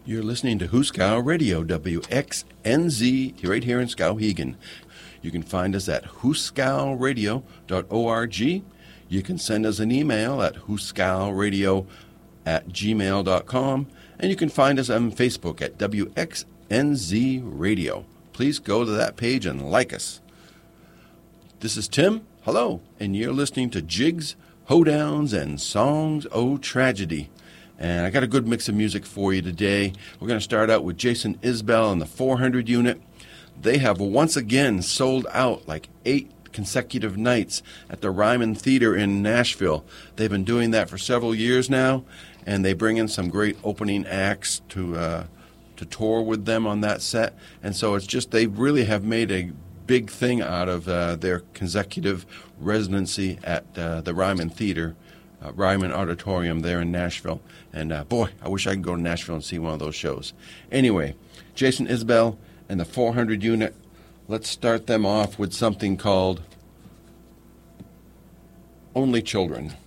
You're listening to Huskow Radio, WXNZ, right here in Skowhegan. You can find us at huskowradio.org. You can send us an email at huskowradio@gmail.com. And you can find us on Facebook at WXNZ Radio. Please go to that page and like us. This is Tim. Hello. And you're listening to Jigs, Hoedowns, and Songs O' Tragedy. And I got a good mix of music for you today. We're going to start out with Jason Isbell and the 400 unit. They have once again sold out like 8 consecutive nights at the Ryman Theater in Nashville. They've been doing that for several years now, and they bring in some great opening acts to tour with them on that set. And so it's just they really have made a big thing out of their consecutive residency at the Ryman Theater, Ryman Auditorium there in Nashville. And boy, I wish I could go to Nashville and see one of those shows. Anyway, Jason Isbell and the 400 unit, let's start them off with something called Only Children.